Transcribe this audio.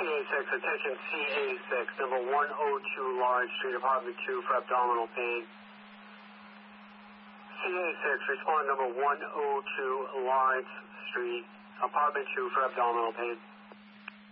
CA6, attention CA6, number 102 Lawrence Street, apartment 2 for abdominal pain. CA6, respond number 102 Lawrence Street, apartment 2 for abdominal pain.